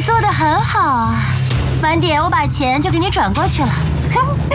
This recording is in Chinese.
做得很好啊，晚点我把钱就给你转过去了。哼。